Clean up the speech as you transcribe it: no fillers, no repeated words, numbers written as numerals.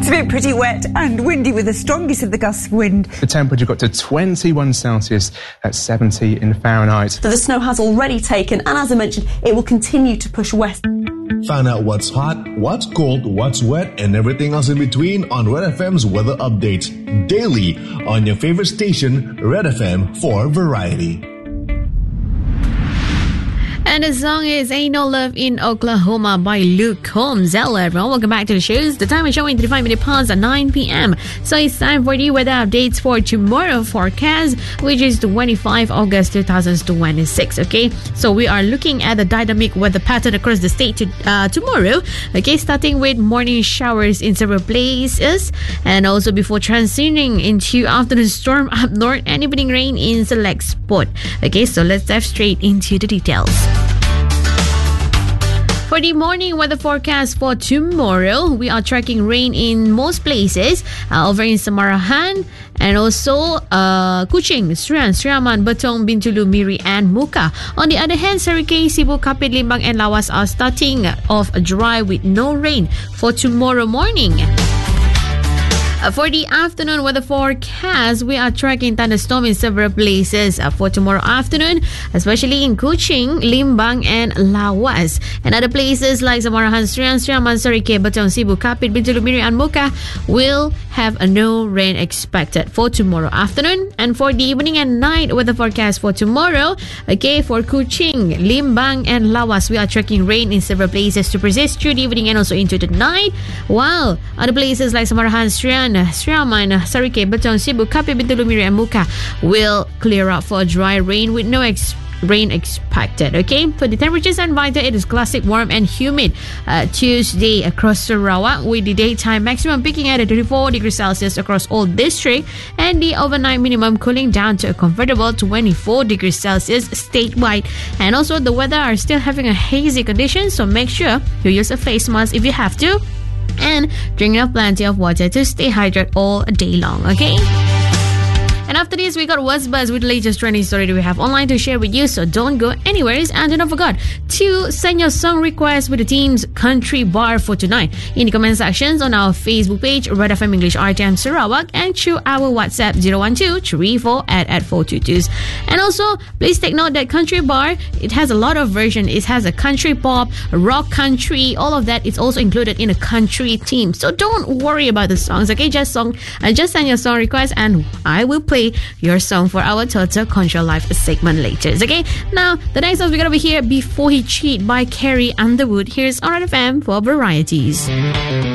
It's been pretty wet and windy with the strongest of the gusts of wind. The temperature got to 21 Celsius at 70 in Fahrenheit. So the snow has already taken, and as I mentioned, it will continue to push west. Find out what's hot, what's cold, what's wet, and everything else in between on Red FM's weather updates daily on your favorite station, Red FM, for variety. And the song is Ain't No Love in Oklahoma by Luke Combs. Hello everyone, welcome back to the shows. The time is showing 35 minutes past 9 p.m. So it's time for the weather updates for tomorrow forecast, which is 25 August 2026. Okay, so we are looking at the dynamic weather pattern across the state tomorrow. Okay, starting with morning showers in several places, and also before transitioning into afternoon storm up north and evening rain in select spot. Okay, so let's dive straight into the details. For the morning weather forecast for tomorrow, we are tracking rain in most places over in Samarahan and also Kuching, Serian, Sriaman, Betong, Bintulu, Miri and Muka. On the other hand, Serikei, Sibu, Kapit, Limbang and Lawas are starting off dry with no rain for tomorrow morning. For the afternoon weather forecast, we are tracking thunderstorm in several places for tomorrow afternoon, especially in Kuching, Limbang and Lawas. And other places like Samarahan, Serian, Sriaman, Serikei, Betong, Sibu, Kapit, Bintulu, Miri and Muka will have no rain expected for tomorrow afternoon. And for the evening and night weather forecast for tomorrow, okay, for Kuching, Limbang and Lawas, we are tracking rain in several places to persist through the evening and also into the night, while other places like Samarahan, Sriaman, Serikei, Betong, Sibu, Kapit, Bintulu, Miri and Muka will clear up for dry rain with no rain expected. Okay, for the temperatures and weather, it is classic warm and humid Tuesday across Sarawak, with the daytime maximum peaking at 34 degrees Celsius across all districts and the overnight minimum cooling down to a comfortable 24 degrees Celsius statewide. And also the weather are still having a hazy condition, so make sure you use a face mask if you have to, and drink enough plenty of water to stay hydrated all day long. Okay. And after this, we got What's Buzz with the latest trending story that we have online to share with you, so don't go anywhere. And do not forget to send your song request with the team's Country Bar for tonight in the comment sections on our Facebook page, Red FM English RTM Sarawak, and through our WhatsApp 012-34@422s. And also, please take note that Country Bar, it has a lot of versions. It has a country pop, rock country, all of that is also included in a country theme. So don't worry about the songs, okay? Just send your song request and I will play your song for our Total Control Live segment later. Okay, now the next song we're gonna be here, Before He Cheat by Carrie Underwood. Here's RFM for varieties.